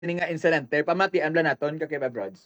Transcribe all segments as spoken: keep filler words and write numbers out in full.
Ini nga insidente, pamatian lang naton ka kay Brods.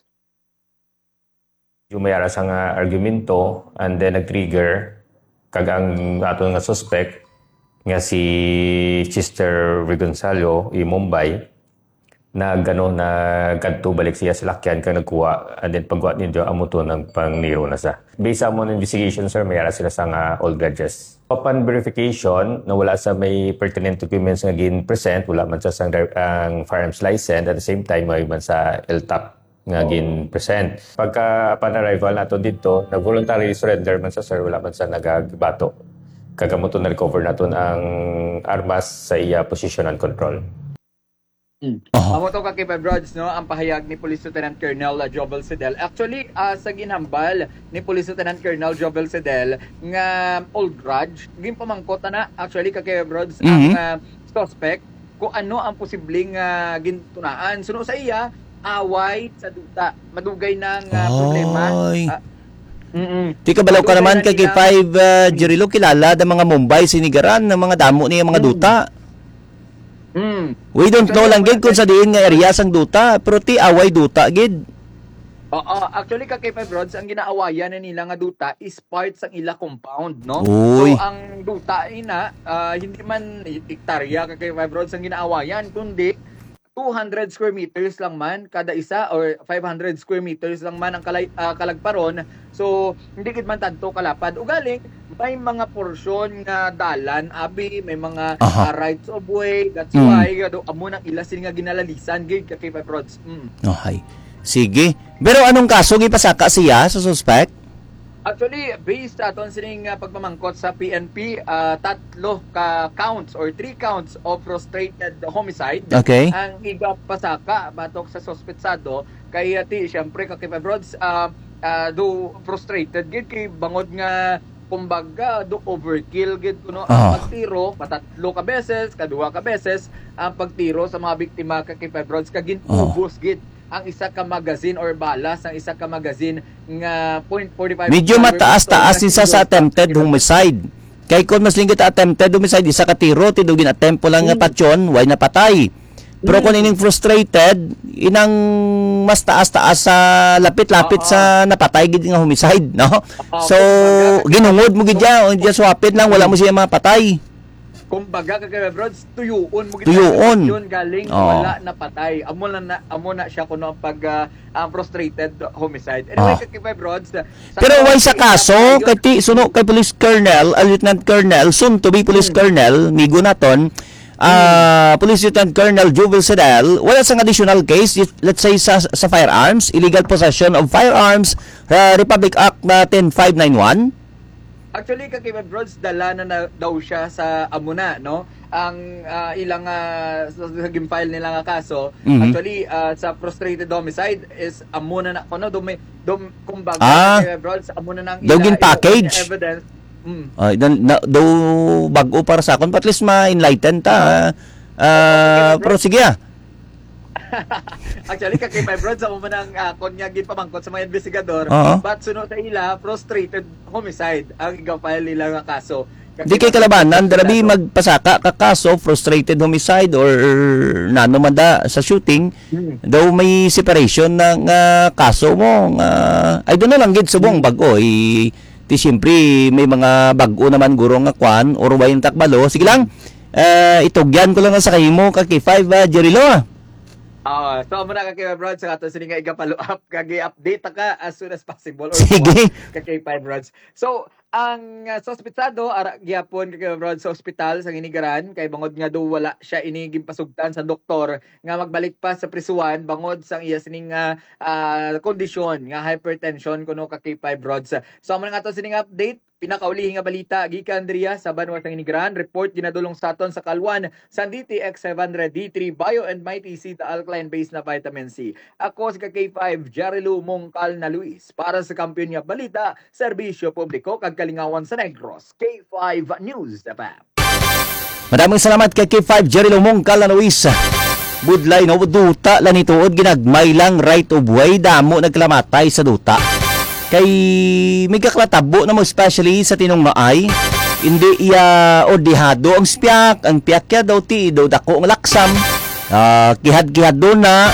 Yung may aras ang uh, argumento and then nag-trigger kag ang ato nga suspect nga si Chester Rigonzalo i Mumbai na gano'n na kadto balik siya sa lakyan kang nagkuha and then pagkuha ninyo amo to ng pangniro na sa. Based sa among investigation sir, may aras sila sa nga all grudges. Upon verification na wala sa may pertinent documents nga gin present, wala man sa sang ang firearms license at the same time may man sa L T A P nga gin present. Pagka upon arrival nato dito, nag-voluntary surrender man sa sir, wala man sa nagabato. Kagamuto na recover naton ang armas sa iya position and control. Mm. Uh-huh. Amo to ka kay Brods, no, ang pahayag ni Police Lieutenant Colonel uh, Jovel Sedel. Actually, uh, sa ginhambal ni Police Lieutenant Colonel Jovel Sedel nga old grudge, gin pamangkot na actually ka kay Brods mm-hmm. ang uh, suspect kung ano ang posibleng uh, gintunaan. Suno sa iya, away sa duta. Madugay ng uh, problema. Uh, Mm-mm. Di ka balaw ka naman kay K five uh, Jerilo, kilala da mga Mumbai sinigaran ng mga damo niya mga duta. Mm. We don't know lang gid kung sa diin nga area sang duta, pero ti away duta gid. Oo, actually ka kay five Rods, ang ginaawayan na nila nga duta is part sang ila compound, no? Uy. So ang duta ina uh, hindi man hektarya ka kay five Rods ang ginaawayan, kundi two hundred square meters lang man kada isa or five hundred square meters lang man ang kalay, uh, kalagparon. So hindi gid man tanto kalapad ugaling may mga porsyon nga dalan abi, may mga uh, rights of way, that's mm. why gado amo nang ila sila nga ginalalisan gid kay five Rods. Mm. Okay. Sige. Pero anong kaso gipasaka siya sa suspect? Actually, based aton sining uh, pagmamangkot sa P N P, uh, tatlo ka counts or three counts of frustrated homicide. Okay. Ang igapasaka batok sa sospetsado kay ati syempre ka kay Brods uh, uh, do frustrated gid kay bangod nga kumbaga do overkill gid kuno oh. ang pagtiro patatlo ka beses, kadua ka beses ang pagtiro sa mga biktima ka kay Brods kagin ubos oh. gid ang isa ka magazine or balas ang isa ka magazine nga point four five. Medyo mataas-taas isa sa attempted homicide. Kay kon mas linggit attempted homicide, isa ka tiro tidugin attempt po lang nga patyon, way napatay. Pero kung ining frustrated, inang mas taas-taas sa lapit-lapit uh-huh. sa napatay gid nga homicide, no? Uh-huh. So ginungod mo gid ya, just swapit lang wala mo siya mapatay. Kumbaga kay Brods, tuyuon mo tuyuon yun galing oh. wala napatay. Amo na, na amo na siya kuno pag uh, uh, frustrated homicide. Anyway, oh. kay Brods, pero why sa kaso kay suno kay Police Colonel, uh, Lieutenant Colonel, soon to be Police hmm. Colonel, migo naton, uh, hmm. Police Lieutenant Colonel Jovel Sedel, wala sang additional case, let's say sa sa firearms, illegal possession of firearms, uh, Republic Act na ten five ninety-one. Actually, kay Brods, dala na, na daw siya sa Amuna, no? Ang uh, ilang uh, sa file nila nga kaso, mm-hmm. actually, uh, sa frustrated homicide is Amuna na, kuno, dumi, dum, kumbaga, ah, kay Brods, Amuna nang ila, package. Evidence. Mm. Uh, na, daw bago para sa akon, at least ma-enlighten ta. Uh, uh, pero sige ah. Actually, kay five Rods, ako man ang uh, konyagin pamangkot sa mga investigador, uh-huh. but sunod sa ila, frustrated homicide ang igapile nila nga kaso. Di kay kalabanan, darabi magpasaka ka kaso, frustrated homicide or nano man da sa shooting, hmm. daw may separation ng uh, kaso mo. Uh, I don't know lang gid subong hmm. bago. Eh, ti siyempre, may mga bago naman guro nga kwan, or wayin takbalo. Sige lang, uh, itugyan ko lang sa kayo mo, kaki five, uh, Jerilo. Ah, uh, so amo na ka kay Brods sa ato sini nga iga-follow up kagi update ka as soon as possible or sige kay five Brods. So ang uh, sospetsado ara gyapon kay Brods sa ospital sa Inigaran kay bangod nga do wala siya iniging pasugtan sa doktor nga magbalik pa sa prisuan bangod sang iya sining uh, uh, kondisyon nga hypertension kuno ka kay five Brods. So amo na nga ato sini nga update pinakauli nga balita gikan Andrea sa Banwa sang Inigaran report ginadulong sa aton sa Kalwan sa D T X seven hundred D three Bio and Mighty C the alkaline based na vitamin C. Ako si K five Jarilu Mongcal na Luis para sa kampiyon nga balita serbisyo publiko kag kalingawan sa Negros. K five News F M. Maraming salamat kay K five Jarilu Mongcal na Luis. Budlay no duta la nituod ginagmay lang right of way damo naglamatay sa duta. Kay may kaklatabo na mo especially sa tinong maay hindi iya ordihado ang spiyak ang piyak ya daw ti daw dako ang laksam Ah, kihad-kihad doon na